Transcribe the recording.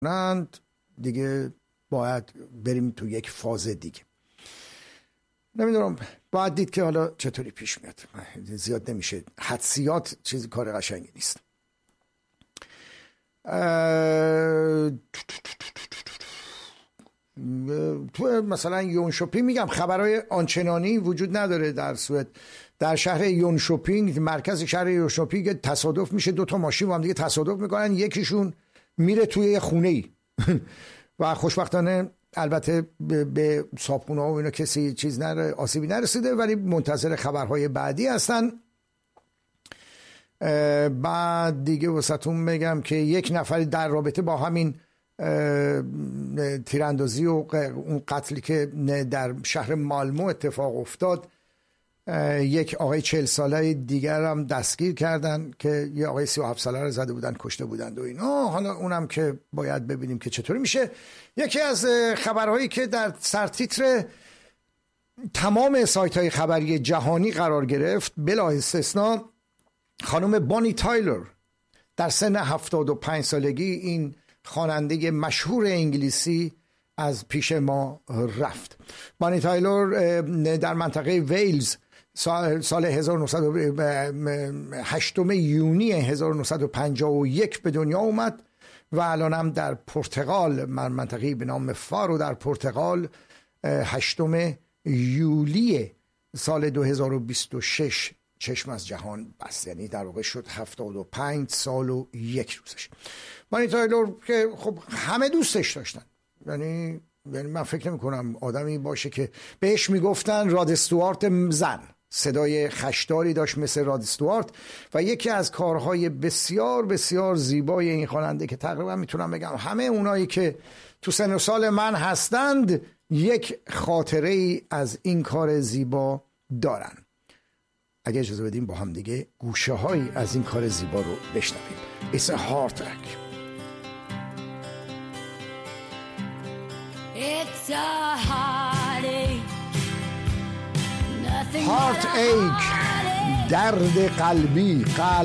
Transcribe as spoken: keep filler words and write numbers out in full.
نند دیگه باید بریم تو یک فاز دیگه. نمیدونم، باید دید که حالا چطوری پیش میاد. زیاد نمیشه، حدسیات چیزی کار قشنگی نیست. تو مثلا یونشوپینگ میگم خبرهای آنچنانی وجود نداره در سوئد. در شهر یونشوپینگ، مرکز شهر یونشوپینگ، تصادف میشه، دو تا ماشین با هم دیگه تصادف میکنن، یکیشون میره توی خونه ای و خوشبختانه البته به صابخونه ها و اینا کسی چیز نره، آسیبی نرسیده، ولی منتظر خبرهای بعدی هستن. بعد دیگه واسهتون میگم که یک نفری در رابطه با همین تیراندازی و اون قتلی که در شهر مالمو اتفاق افتاد، یک آقای چهل ساله دیگر هم دستگیر کردن که یه آقای سی و هفت ساله رو زده بودن، کشته بودند و اینا. حالا اونم که باید ببینیم که چطوری میشه. یکی از خبرهایی که در سرتیتر تمام سایت های خبری جهانی قرار گرفت بلا استثنا، خانم بانی تایلر در سن هفتاد و پنج سالگی، این خواننده مشهور انگلیسی، از پیش ما رفت. بانی تایلر در منطقه ویلز سال, سال هزار و نهصد هشتم یونی هزار و نهصد و پنجاه و یک به دنیا اومد و الان هم در پرتغال، منطقه‌ای به نام فارو در پرتغال، هشتم یولی سال دو هزار و بیست و شش چشم از جهان بست. یعنی در واقع شد هفتاد و پنج سال و یک روزش. بانی تایلر که خب همه دوستش داشتن، یعنی یعنی من فکر نمی کنم آدمی باشه که بهش میگفتن راد استوارت زن. صدای خشداری داشت مثل راد استوارت و یکی از کارهای بسیار بسیار زیبای این خواننده که تقریبا میتونم بگم همه اونایی که تو سن و سال من هستند یک خاطره ای از این کار زیبا دارن. اگه اجازه بدیم با هم دیگه گوشه هایی از این کار زیبا رو بشنویم. It's a heartache. It's a heartache. heartache، درد قلبی. قلب